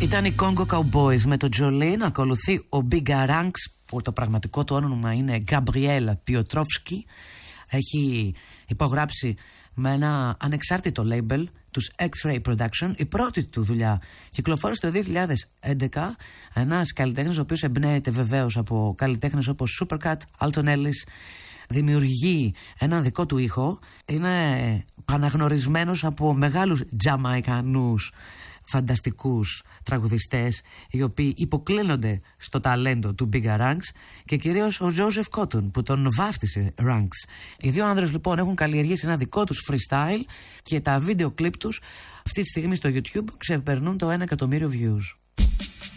Ήταν οι Congo Cowboys με το Jolene. Ακολουθεί ο Bigga Ranks, που το πραγματικό του όνομα είναι Gabriel Piotrowski. Έχει υπογράψει με ένα ανεξάρτητο label, τους X-Ray Production. Η πρώτη του δουλειά κυκλοφόρησε το 2011. Ένας καλλιτέχνης ο οποίος εμπνέεται βεβαίως από καλλιτέχνες όπως Supercat, Alton Ellis. Δημιουργεί ένα δικό του ήχο. Είναι αναγνωρισμένος από μεγάλους Τζαμαϊκανούς φανταστικούς τραγουδιστές, οι οποίοι υποκλίνονται στο ταλέντο του Bigga Ranks, και κυρίως ο Joseph Cotton που τον βάφτισε Ranks. Οι δύο άνδρες λοιπόν έχουν καλλιεργήσει ένα δικό τους freestyle και τα βίντεο κλιπ τους αυτή τη στιγμή στο YouTube ξεπερνούν το 1 εκατομμύριο views.